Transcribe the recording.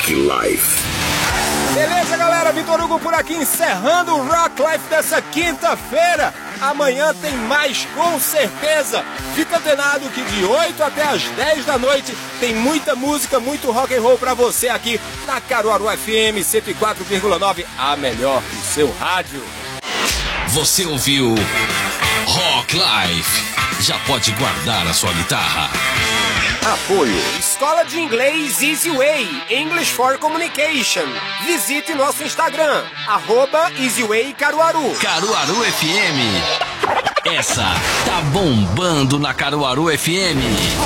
Rock Life. Beleza, galera? Vitor Hugo por aqui, encerrando o Rock Life dessa quinta-feira. Amanhã tem mais, com certeza. Fica antenado que de 8 até as 10 da noite tem muita música, muito rock and roll pra você aqui na Caruaru FM 104,9, a melhor do seu rádio. Você ouviu Rock Life. Já pode guardar a sua guitarra. Apoio Escola de Inglês Easy Way, English for Communication. Visite nosso Instagram, @EasyWayCaruaru. Caruaru FM. Essa tá bombando na Caruaru FM.